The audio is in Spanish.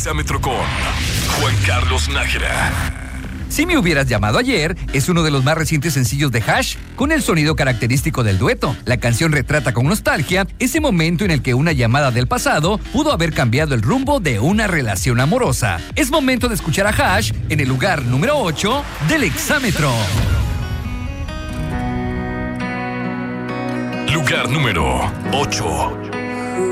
Exámetro con Juan Carlos Nájera. Si me hubieras llamado ayer es uno de los más recientes sencillos de Hash, con el sonido característico del dueto. La canción retrata con nostalgia ese momento en el que una llamada del pasado pudo haber cambiado el rumbo de una relación amorosa. Es momento de escuchar a Hash en el lugar número 8 del Exámetro. Lugar número 8.